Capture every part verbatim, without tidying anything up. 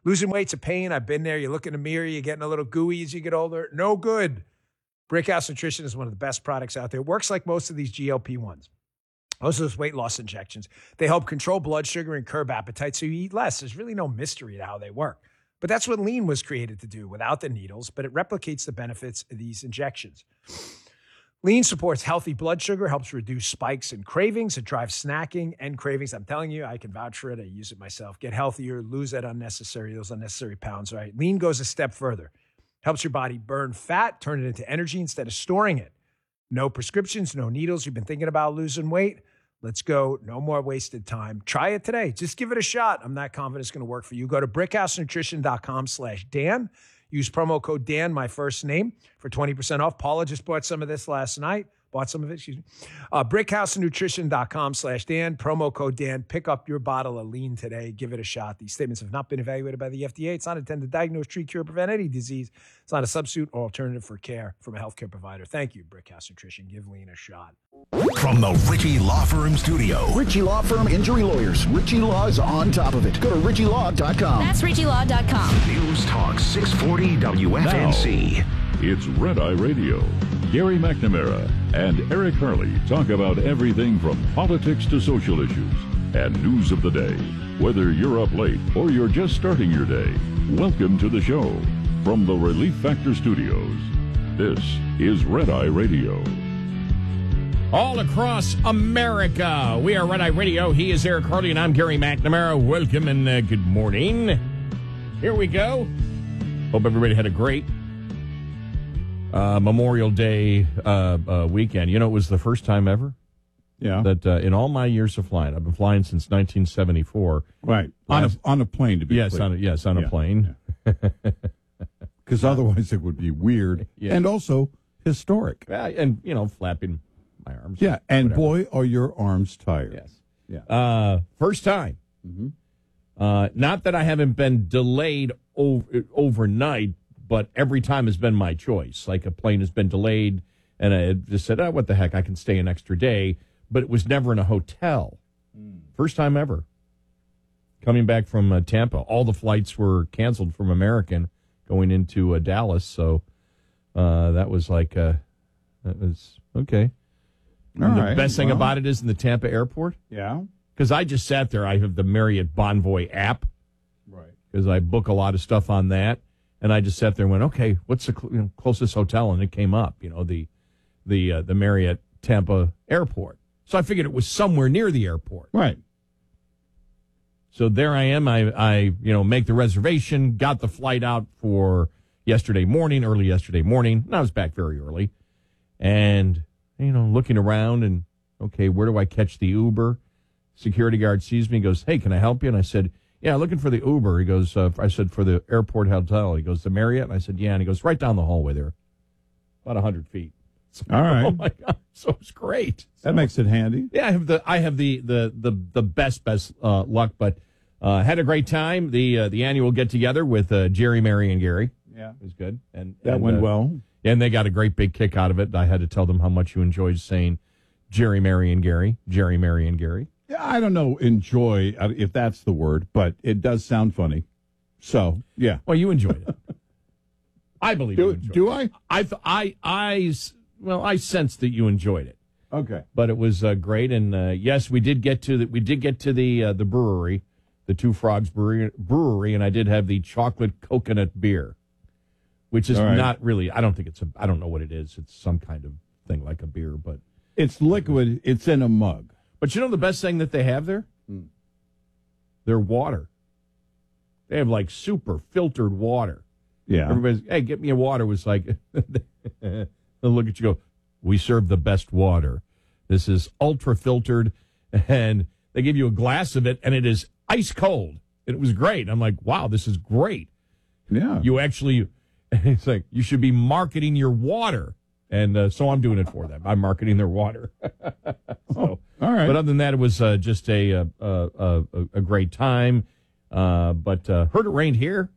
Losing weight's a pain. I've been there. You look in the mirror, you're getting a little gooey as you get older. No good. Brickhouse Nutrition is one of the best products out there. It works like most of these G L P ones. Most of those weight loss injections. They help control blood sugar and curb appetite so you eat less. There's really no mystery to how they work. But that's what Lean was created to do without the needles, but it replicates the benefits of these injections. Lean supports healthy blood sugar, helps reduce spikes and cravings. It drives snacking and cravings. I'm telling you, I can vouch for it. I use it myself. Get healthier, lose that unnecessary, those unnecessary pounds, right? Lean goes a step further. Helps your body burn fat, turn it into energy instead of storing it. No prescriptions, no needles. You've been thinking about losing weight? Let's go. No more wasted time. Try it today. Just give it a shot. I'm not confident it's going to work for you. Go to brickhousenutrition.com slash Dan. Use promo code Dan, my first name, for twenty percent off. Paula just bought some of this last night. Bought some of it, excuse me. Uh, brickhousenutrition.com slash Dan. Promo code Dan. Pick up your bottle of Lean today. Give it a shot. These statements have not been evaluated by the F D A. It's not intended to diagnose, treat, cure, prevent any disease. It's not a substitute or alternative for care from a healthcare provider. Thank you, Brickhouse Nutrition. Give Lean a shot. From the Ritchie Law Firm studio. Ritchie Law Firm Injury Lawyers. Ritchie Law is on top of it. Go to ritchie law dot com. That's ritchie law dot com. News Talk six forty W F N C. Now, it's Red Eye Radio. Gary McNamara and Eric Hurley talk about everything from politics to social issues and news of the day. Whether you're up late or you're just starting your day, welcome to the show. From the Relief Factor Studios, this is Red Eye Radio. All across America, we are Red Eye Radio. He is Eric Harley, and I'm Gary McNamara. Welcome and uh, good morning. Here we go. Hope everybody had a great uh, Memorial Day uh, uh, weekend. You know, it was the first time ever yeah. that uh, in all my years of flying, I've been flying since nineteen seventy-four. Right. On a, on a plane, to be yes, clear. on a, yes, on yeah. a plane. Because yeah. otherwise it would be weird yeah. and also historic. Yeah, and, you know, flapping my arms. Yeah, and whatever. Boy, are your arms tired. Yes. Yeah. Uh, first time. Mm-hmm. Uh, not that I haven't been delayed over, overnight, but every time has been my choice. Like a plane has been delayed, and I just said, oh, what the heck, I can stay an extra day. But it was never in a hotel. Mm. First time ever. Coming back from uh, Tampa. All the flights were canceled from American going into uh, Dallas, so uh, that was like, uh, that was, okay. All the right. best thing well, about it is in the Tampa airport. Yeah. Because I just sat there. I have the Marriott Bonvoy app. Right. Because I book a lot of stuff on that. And I just sat there and went, okay, what's the cl- you know, closest hotel? And it came up, you know, the the uh, the Marriott Tampa airport. So I figured it was somewhere near the airport. Right. So there I am. I, I you know, make the reservation, got the flight out for yesterday morning, early yesterday morning. And I was back very early. And, you know, looking around and, okay, where do I catch the Uber? Security guard sees me, goes, hey, can I help you? And I said, yeah, looking for the Uber. He goes, uh, I said, for the airport hotel. He goes, the Marriott? And I said, yeah. And he goes, right down the hallway there, about one hundred feet. So, all right. Oh, my God. So it's great. That so, makes it handy. Yeah, I have the I have the the the, the best, best uh, luck, but uh, had a great time. The uh, the annual get-together with uh, Jerry, Mary, and Gary. Yeah. It was good. And That and, went uh, well. And they got a great big kick out of it. I had to tell them how much you enjoyed saying Jerry, Mary, and Gary. Jerry, Mary, and Gary. Yeah, I don't know, enjoy, uh, if that's the word, but it does sound funny. So, yeah. Well, you enjoyed it. I believe Do, you enjoyed do it. I? I, I, I, well, I sensed that you enjoyed it. Okay. But it was uh, great. And, uh, yes, we did get to the, we did get to the uh, the brewery, the Two Frogs Brewery, brewery, and I did have the chocolate coconut beer, which is right. not really, I don't think it's a, I don't know what it is. It's some kind of thing like a beer, but. It's liquid. It's in a mug. But you know the best thing that they have there? Hmm. Their water. They have like super filtered water. Yeah. Everybody's, hey, get me a water. Was like, they'll look at you go, we serve the best water. This is ultra filtered. And they give you a glass of it, and it is ice cold. And it was great. I'm like, wow, this is great. Yeah. You actually, it's like, you should be marketing your water. And uh, so I'm doing it for them. I'm marketing their water. so, oh, all right. But other than that, it was uh, just a, a, a, a great time. Uh, but uh, heard it rained here.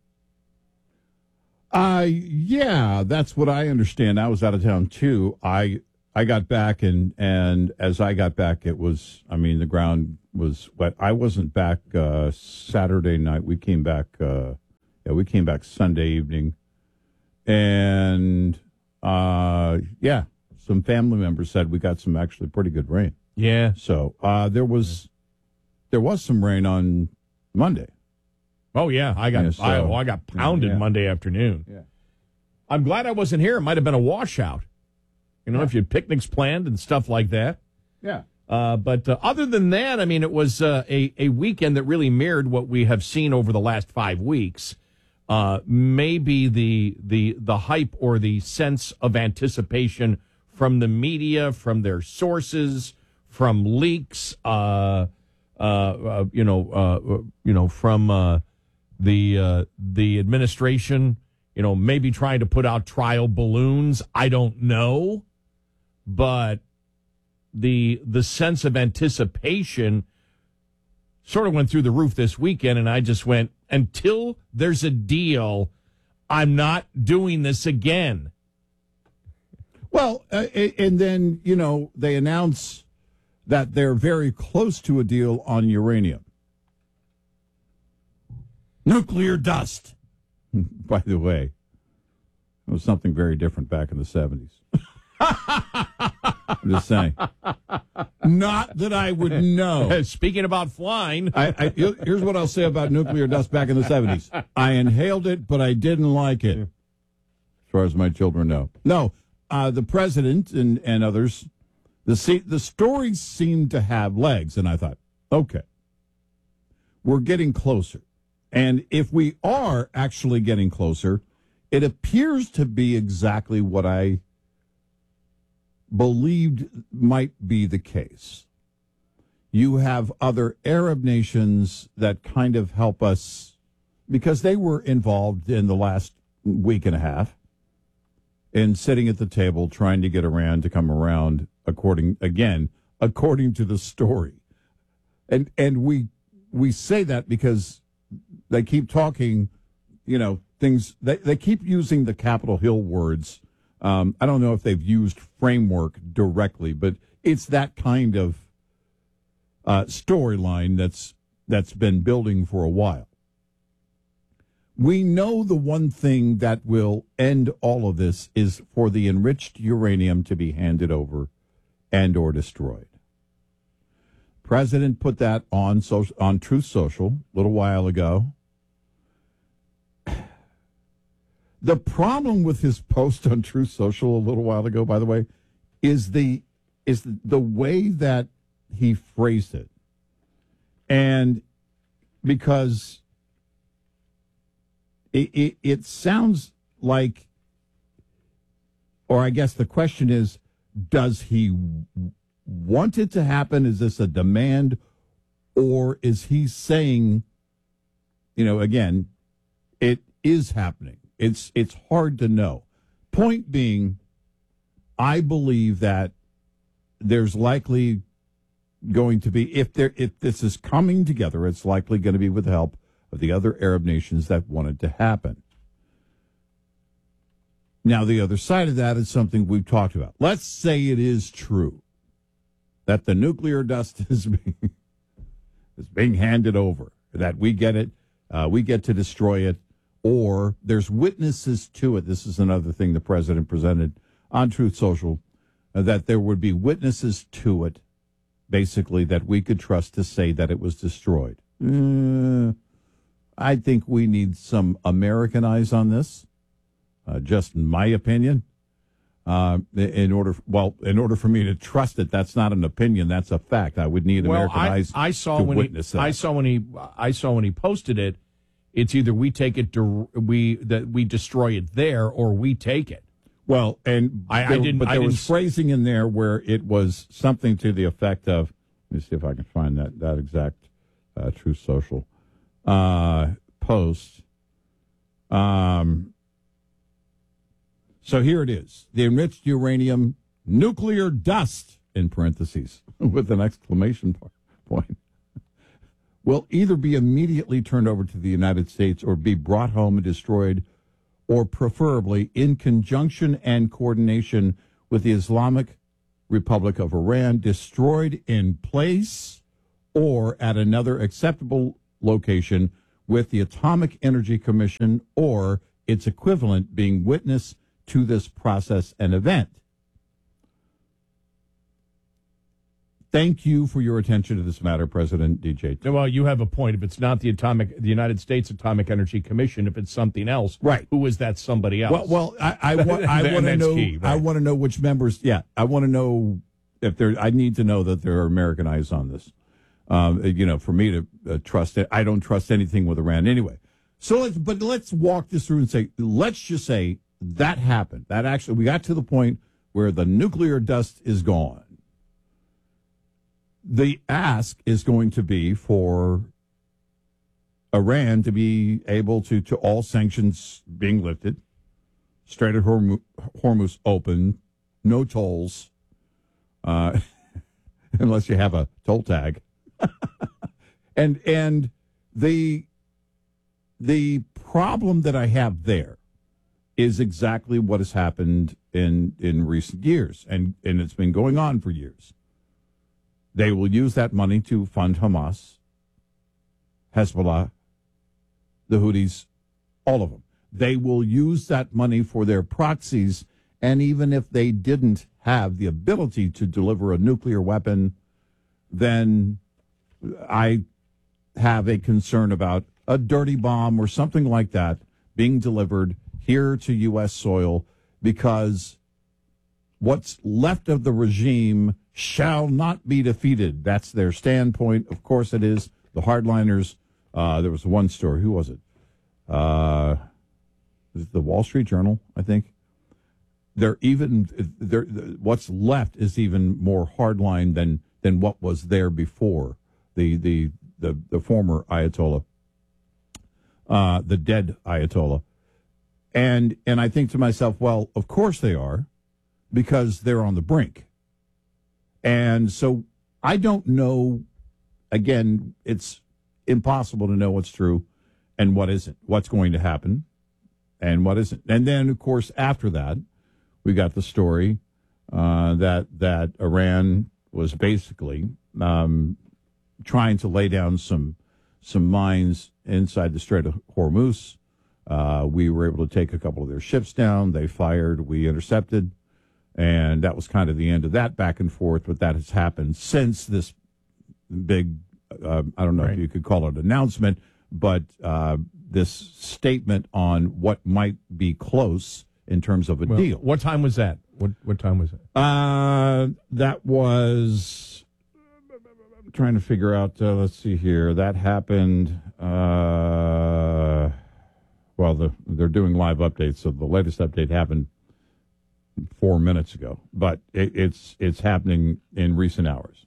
Uh, yeah, that's what I understand. I was out of town, too. I I got back, and, and as I got back, it was, I mean, the ground was wet. I wasn't back uh, Saturday night. We came back uh, Yeah, we came back Sunday evening. And, uh, yeah, some family members said we got some actually pretty good rain. Yeah. So uh, there was there was some rain on Monday. Oh, yeah. I got Yeah, so- I, oh, I got pounded Yeah. Monday afternoon. Yeah. I'm glad I wasn't here. It might have been a washout. You know, Yeah. if you had picnics planned and stuff like that. Yeah. Uh, but uh, other than that, I mean, it was uh, a, a weekend that really mirrored what we have seen over the last five weeks. Uh, maybe the the the hype or the sense of anticipation from the media, from their sources, from leaks, uh, uh, uh, you know, uh, you know, from uh, the uh, the administration, you know, maybe trying to put out trial balloons. I don't know, but the the sense of anticipation sort of went through the roof this weekend, and I just went, until there's a deal, I'm not doing this again. Well, uh, and then, you know, they announce that they're very close to a deal on uranium. Nuclear dust. By the way, it was something very different back in the seventies. I'm just saying. Not that I would know. Speaking about flying, I, I, here's what I'll say about nuclear dust back in the seventies. I inhaled it, but I didn't like it, as far as my children know. No, uh, the president and, and others, the se- the stories seemed to have legs, and I thought, okay, we're getting closer. And if we are actually getting closer, it appears to be exactly what I believed might be the case. You have other Arab nations that kind of help us because they were involved in the last week and a half in sitting at the table trying to get Iran to come around, according again, according to the story. And and we we say that because they keep talking, you know, things they, they keep using the Capitol Hill words. Um, I don't know if they've used framework directly, but it's that kind of uh, storyline that's that's been building for a while. We know the one thing that will end all of this is for the enriched uranium to be handed over and or destroyed. President put that on social, on Truth Social a little while ago. The problem with his post on Truth Social a little while ago, by the way, is the is the way that he phrased it. And because it, it, it sounds like, or I guess the question is, does he want it to happen? Is this a demand? Or is he saying, you know, again, it is happening. It's it's hard to know. Point being, I believe that there's likely going to be, if there if this is coming together, it's likely going to be with the help of the other Arab nations that want it to happen. Now, the other side of that is something we've talked about. Let's say it is true that the nuclear dust is being, is being handed over, that we get it, uh, we get to destroy it, or there's witnesses to it. This is another thing the president presented on Truth Social, uh, that there would be witnesses to it, basically, that we could trust to say that it was destroyed. Uh, I think we need some American eyes on this, uh, just in my opinion. Uh, in order, well, in order for me to trust it, that's not an opinion, that's a fact. I would need well, American I, eyes I saw to when witness he, that. I saw when he, I saw when he posted it. It's either we take it, to, we that we destroy it there, or we take it. Well, and I- I there, didn't- but I there didn't was s- phrasing in there where it was something to the effect of. Let me see if I can find that that exact uh, Truth Social uh, post. Um. So here it is: the enriched uranium, nuclear dust, in parentheses with an exclamation point, will either be immediately turned over to the United States or be brought home and destroyed, or preferably in conjunction and coordination with the Islamic Republic of Iran, destroyed in place or at another acceptable location with the Atomic Energy Commission or its equivalent being witness to this process and event. Thank you for your attention to this matter, President D J. Well, you have a point. If it's not the atomic, the United States Atomic Energy Commission, if it's something else, right? Who is that somebody else? Well, well, I, I, wa- I want to know. Key, right? I want to know which members. Yeah, I want to know if there. I need to know that there are American eyes on this. Um, you know, for me to uh, trust it, I don't trust anything with Iran anyway. So, let's, but let's walk this through and say, let's just say that happened. That actually, we got to the point where the nuclear dust is gone. The ask is going to be for Iran to be able to, to all sanctions being lifted, Strait of Hormuz, Hormuz open, no tolls, uh, unless you have a toll tag, and and the the problem that I have there is exactly what has happened in in recent years, and and it's been going on for years. They will use that money to fund Hamas, Hezbollah, the Houthis, all of them. They will use that money for their proxies, and even if they didn't have the ability to deliver a nuclear weapon, then I have a concern about a dirty bomb or something like that being delivered here to U S soil, because what's left of the regime shall not be defeated. That's their standpoint. Of course it is. The hardliners, uh, there was one story. Who was it? Uh, was it the Wall Street Journal, I think? They're even, they're, what's left is even more hardline than, than what was there before. The, the, the, the former Ayatollah, uh, the dead Ayatollah. And, and I think to myself, well, of course they are, because they're on the brink. And so I don't know, again, it's impossible to know what's true and what isn't, what's going to happen and what isn't. And then, of course, after that, we got the story uh, that that Iran was basically um, trying to lay down some some mines inside the Strait of Hormuz. Uh, we were able to take a couple of their ships down. They fired. We intercepted. And that was kind of the end of that back and forth, but that has happened since this big, uh, I don't know right. if you could call it announcement, but uh, this statement on what might be close in terms of a well, deal. What time was that? What what time was it? Uh, that was, I'm trying to figure out, uh, let's see here. That happened, uh, well, the, they're doing live updates, so the latest update happened four minutes ago, but it, it's it's happening in recent hours.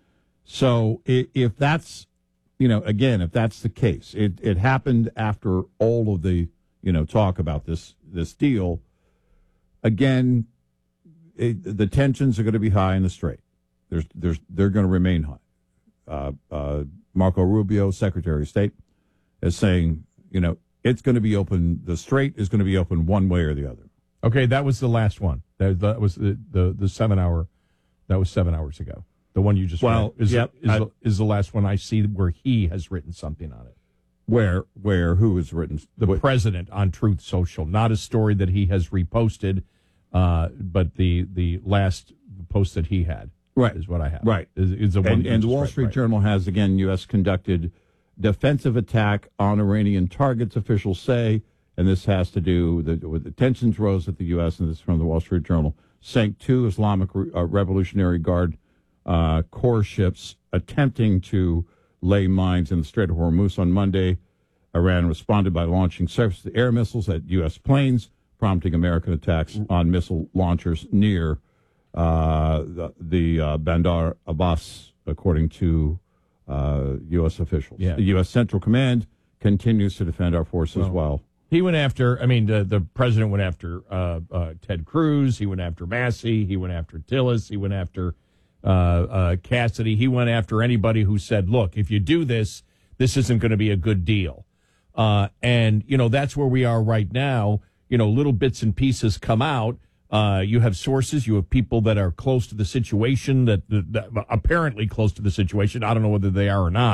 So if, if that's, you know, again, if that's the case, it, it happened after all of the, you know, talk about this this deal. Again, it, the tensions are going to be high in the Strait. There's there's they're going to remain high. Uh, uh, Marco Rubio, Secretary of State, is saying, you know, it's going to be open. The Strait is going to be open one way or the other. Okay, that was the last one. That, that was the, the, the seven hour. That was seven hours ago. The one you just well, read is, yep, is, I, the, is the last one I see where he has written something on it. Where where who has written the what? president on Truth Social? Not a story that he has reposted, uh, but the the last post that he had. Right, is what I have. Right, is, is the one. And, and the Wall read, Street right. Journal has again. U S conducted defensive attack on Iranian targets. Officials say. And this has to do with the, with the tensions rose at the U S, and this is from the Wall Street Journal. Sank two Islamic uh, Revolutionary Guard uh, Corps ships attempting to lay mines in the Strait of Hormuz on Monday. Iran responded by launching surface-to-air missiles at U S planes, prompting American attacks on missile launchers near uh, the, the uh, Bandar Abbas, according to uh, U S officials. Yeah. The U S Central Command continues to defend our forces well. while... He went after, I mean, the, the president went after uh, uh, Ted Cruz. He went after Massey. He went after Tillis. He went after uh, uh, Cassidy. He went after anybody who said, look, if you do this, this isn't going to be a good deal. Uh, and, you know, that's where we are right now. You know, little bits and pieces come out. Uh, you have sources. You have people that are close to the situation, that, that, that apparently close to the situation. I don't know whether they are or not.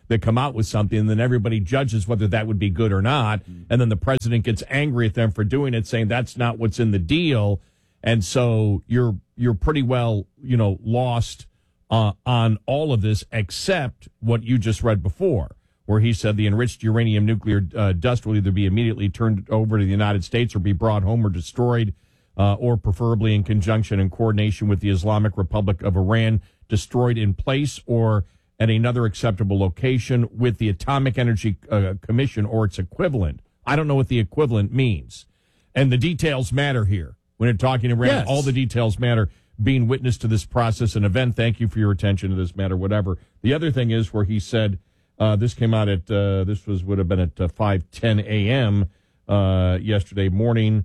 that come out with something, and then everybody judges whether that would be good or not. And then the president gets angry at them for doing it, saying that's not what's in the deal. And so you're you're pretty well, you know, lost uh, on all of this, except what you just read before, where he said the enriched uranium nuclear uh, dust will either be immediately turned over to the United States or be brought home or destroyed, uh, or preferably in conjunction and coordination with the Islamic Republic of Iran, destroyed in place or at another acceptable location with the Atomic Energy uh, Commission or its equivalent. I don't know what the equivalent means. And the details matter here. When you're talking Iran, Yes. all the details matter. Being witness to this process and event, thank you for your attention to this matter, whatever. The other thing is where he said, uh, this came out at, uh, this was would have been at uh, five ten a.m. Uh, yesterday morning.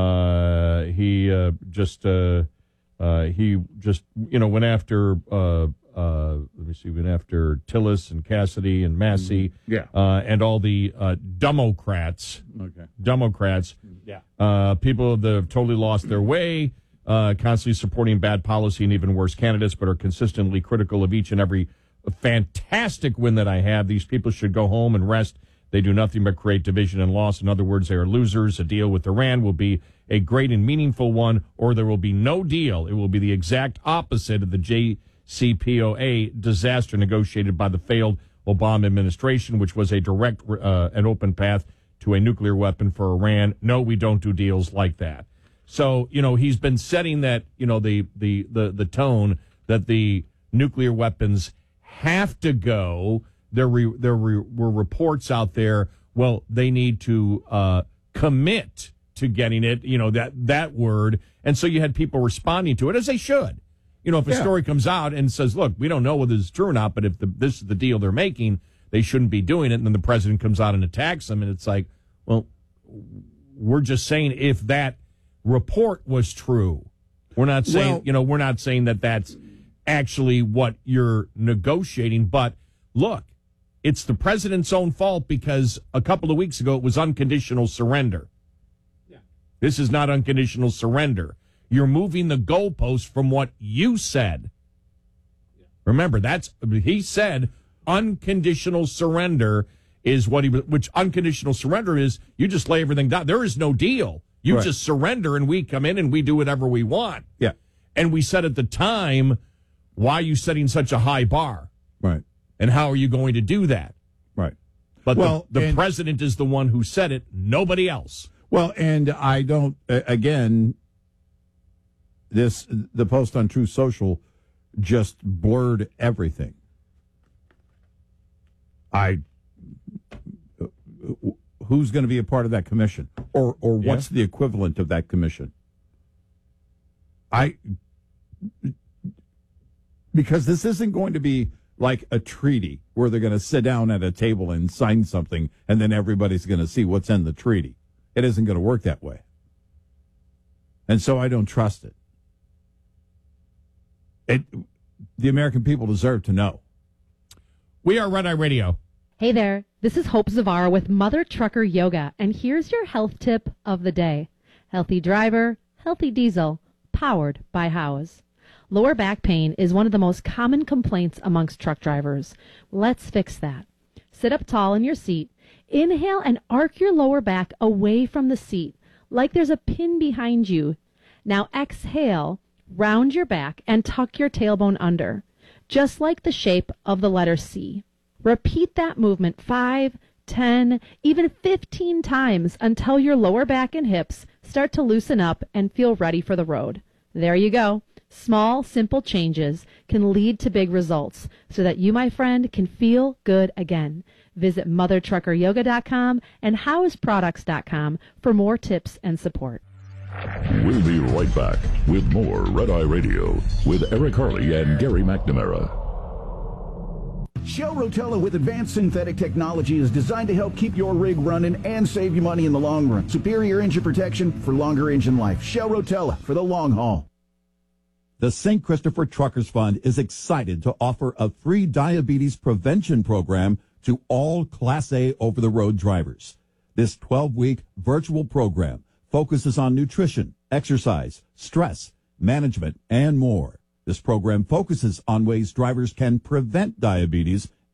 Uh, he uh, just, uh, uh, he just, you know, went after, uh, uh, let me see, went after Tillis and Cassidy and Massey. Yeah. Uh, and all the uh, Democrats. Okay. Democrats. Yeah. Uh, people that have totally lost their way, uh, constantly supporting bad policy and even worse candidates, but are consistently critical of each and every fantastic win that I have. These people should go home and rest. They do nothing but create division and loss. In other words, they are losers. A deal with Iran will be a great and meaningful one, or there will be no deal. It will be the exact opposite of the J C P O A disaster negotiated by the failed Obama administration, which was a direct uh, and open path to a nuclear weapon for Iran. No, we don't do deals like that. So, you know, he's been setting that, you know, the the the, the tone that the nuclear weapons have to go. There, re, there re, were reports out there, well, they need to uh, commit to getting it, you know, that, that word. And so you had people responding to it, as they should. You know, if a Yeah. story comes out and says, look, we don't know whether this is true or not, but if the, this is the deal they're making, they shouldn't be doing it. And then the president comes out and attacks them. And it's like, well, we're just saying if that report was true. We're not saying, Well- you know, we're not saying that that's actually what you're negotiating. But look, it's the president's own fault because a couple of weeks ago it was unconditional surrender. Yeah. This is not unconditional surrender. You're moving the goalpost from what you said. Yeah. Remember, that's he said unconditional surrender is what he which unconditional surrender is. You just lay everything down. There is no deal. You Right. just surrender and we come in and we do whatever we want. Yeah. And we said at the time, why are you setting such a high bar? Right. And how are you going to do that? Right. But Well, the, the and- president is the one who said it, nobody else. Well, and I don't, uh, again, this, the post on Truth Social just blurred everything. I, who's going to be a part of that commission? Or, or what's the equivalent of that commission? I, because this isn't going to be like a treaty where they're going to sit down at a table and sign something and then everybody's going to see what's in the treaty. It isn't going to work that way. And so I don't trust it. It, the American people deserve to know. We are Red Eye Radio. Hey there, this is Hope Zavara with Mother Trucker Yoga, and here's your health tip of the day. Healthy driver, healthy diesel, powered by Howes. Lower back pain is one of the most common complaints amongst truck drivers. Let's fix that. Sit up tall in your seat. Inhale and arc your lower back away from the seat, like there's a pin behind you. Now exhale, round your back, and tuck your tailbone under, just like the shape of the letter C. Repeat that movement five, ten, even fifteen times until your lower back and hips start to loosen up and feel ready for the road. There you go. Small, simple changes can lead to big results so that you, my friend, can feel good again. Visit mother trucker yoga dot com and howes products dot com for more tips and support. We'll be right back with more Red Eye Radio with Eric Harley and Gary McNamara. Shell Rotella with advanced synthetic technology is designed to help keep your rig running and save you money in the long run. Superior engine protection for longer engine life. Shell Rotella for the long haul. The Saint Christopher Truckers Fund is excited to offer a free diabetes prevention program to all Class A over-the-road drivers. This twelve-week virtual program focuses on nutrition, exercise, stress, management, and more. This program focuses on ways drivers can prevent diabetes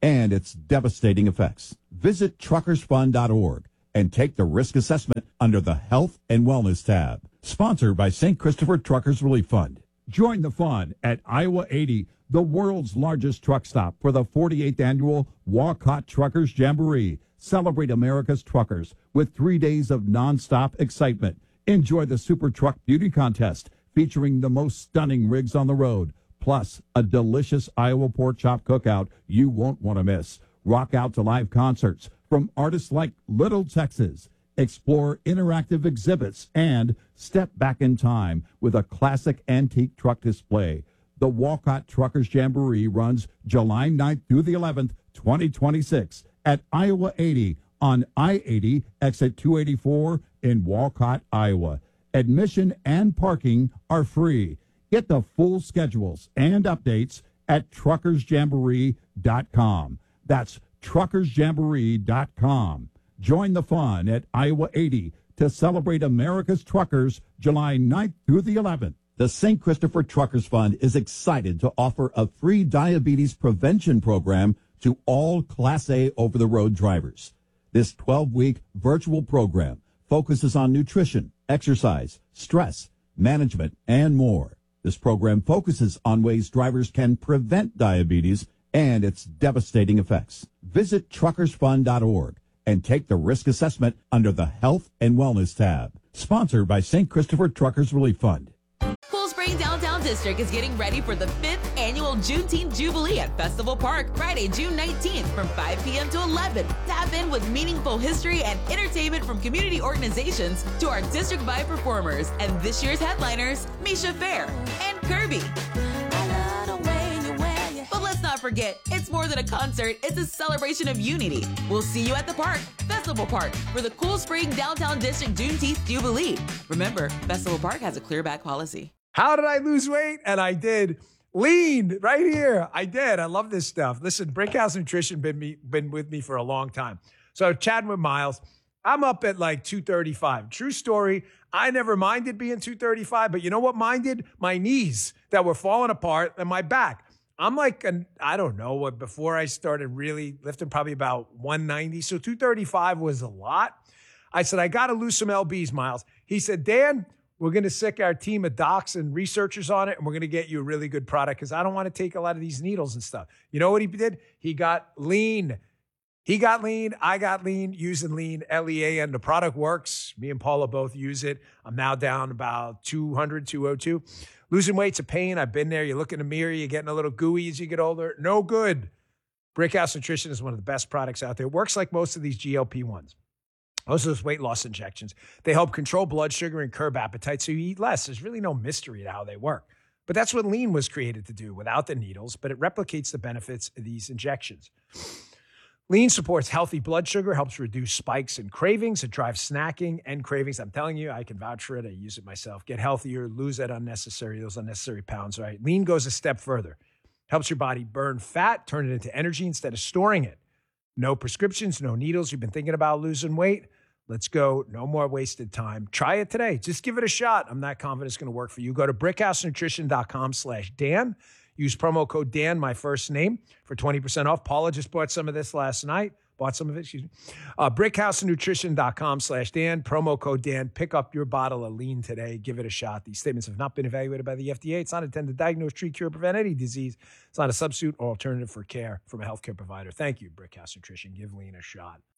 and its devastating effects. Visit truckers fund dot org and take the risk assessment under the Health and Wellness tab. Sponsored by Saint Christopher Truckers Relief Fund. Join the fun at Iowa eighty, the world's largest truck stop, for the forty-eighth annual Walcott Truckers Jamboree. Celebrate America's truckers with three days of nonstop excitement. Enjoy the Super Truck Beauty Contest featuring the most stunning rigs on the road, plus a delicious Iowa pork chop cookout you won't want to miss. Rock out to live concerts from artists like Little Texas. Explore interactive exhibits and step back in time with a classic antique truck display. The Walcott Truckers Jamboree runs July ninth through the eleventh, twenty twenty-six at Iowa eighty on I eighty, exit two eighty-four in Walcott, Iowa. Admission and parking are free. Get the full schedules and updates at truckers jamboree dot com. That's truckers jamboree dot com. Join the fun at Iowa eighty to celebrate America's truckers July ninth through the eleventh. The Saint Christopher Truckers Fund is excited to offer a free diabetes prevention program to all Class A over-the-road drivers. This twelve-week virtual program focuses on nutrition, exercise, stress, management, and more. This program focuses on ways drivers can prevent diabetes and its devastating effects. Visit truckers fund dot org and take the risk assessment under the Health and Wellness tab. Sponsored by Saint Christopher Truckers Relief Fund. Cool Spring Downtown District is getting ready for the fifth annual Juneteenth Jubilee at Festival Park, Friday, June nineteenth from five p.m. to eleven. Tap in with meaningful history and entertainment from community organizations to our district-wide performers and this year's headliners, Misha Fair and Kirby. But let's not forget, it's more than a concert, it's a celebration of unity. We'll see you at the park, Festival Park, for the Cool Spring Downtown District Juneteenth Jubilee. Remember, Festival Park has a clear back policy. How did I lose weight? And I did. Lean right here. I did. I love this stuff. Listen, Brickhouse Nutrition been me been with me for a long time. So chatting with Miles, I'm up at like two thirty-five. True story. I never minded being two thirty-five, but you know what minded? My knees that were falling apart and my back. I'm like, an, I don't know, what before I started really lifting, probably about one ninety. So two thirty-five was a lot. I said, I got to lose some L Bs, Miles. He said, Dan, we're going to sick our team of docs and researchers on it, and we're going to get you a really good product because I don't want to take a lot of these needles and stuff. You know what he did? He got lean. He got lean. I got lean using lean, L E A N. The product works. Me and Paula both use it. I'm now down about two hundred, two oh two. Losing weight's a pain. I've been there. You look in the mirror, you're getting a little gooey as you get older. No good. Brickhouse Nutrition is one of the best products out there. It works like most of these G L P ones. Most of those weight loss injections. They help control blood sugar and curb appetite so you eat less. There's really no mystery to how they work. But that's what lean was created to do without the needles, but it replicates the benefits of these injections. Lean supports healthy blood sugar, helps reduce spikes and cravings. It drives snacking and cravings. I'm telling you, I can vouch for it. I use it myself. Get healthier, lose that unnecessary, those unnecessary pounds, right? Lean goes a step further. Helps your body burn fat, turn it into energy instead of storing it. No prescriptions, no needles. You've been thinking about losing weight? Let's go. No more wasted time. Try it today. Just give it a shot. I'm not confident it's going to work for you. Go to brickhouse nutrition dot com slash Dan. Use promo code Dan, my first name, for twenty percent off. Paula just bought some of this last night. Bought some of it, excuse me. Uh, brickhouse nutrition dot com slash Dan. Promo code Dan. Pick up your bottle of lean today. Give it a shot. These statements have not been evaluated by the F D A. It's not intended to diagnose, treat, cure, or prevent any disease. It's not a substitute or alternative for care from a healthcare provider. Thank you, Brickhouse Nutrition. Give lean a shot.